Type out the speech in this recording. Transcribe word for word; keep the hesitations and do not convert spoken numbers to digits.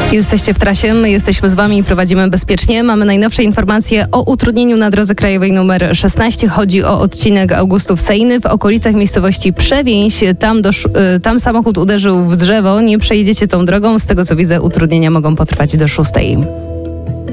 Jesteście w trasie, my jesteśmy z wami i prowadzimy bezpiecznie. Mamy najnowsze informacje o utrudnieniu na drodze krajowej numer szesnaście. Chodzi o odcinek Augustów Sejny w okolicach miejscowości Przewięź. Tam, dosz, tam samochód uderzył w drzewo. Nie przejedziecie tą drogą. Z tego co widzę, utrudnienia mogą potrwać do szóstej.